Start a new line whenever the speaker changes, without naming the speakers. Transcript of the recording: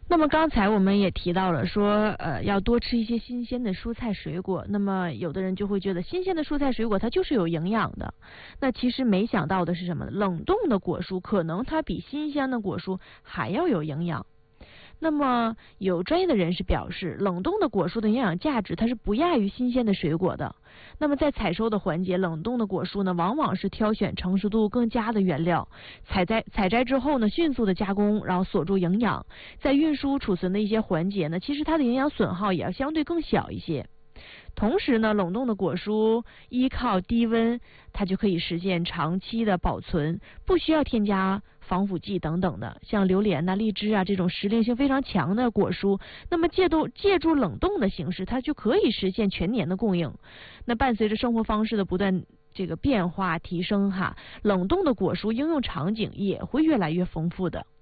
那么刚才我们也提到了说，要多吃一些新鲜的蔬菜水果。那么有的人就会觉得新鲜的蔬菜水果它就是有营养的。那其实没想到的是什么？冷冻的果蔬可能它比新鲜的果蔬还要有营养。那么有专业的人士表示，冷冻的果蔬的营养价值它是不亚于新鲜的水果的。那么在采收的环节，冷冻的果蔬呢，往往是挑选成熟度更佳的原料，采摘之后呢，迅速的加工，然后锁住营养。在运输储存的一些环节呢，其实它的营养损耗也要相对更小一些。同时呢，冷冻的果蔬依靠低温，它就可以实现长期的保存，不需要添加防腐剂等等的。像榴莲呐、荔枝啊这种时令性非常强的果蔬，那么借助冷冻的形式，它就可以实现全年的供应。那伴随着生活方式的不断这个变化提升冷冻的果蔬应用场景也会越来越丰富的。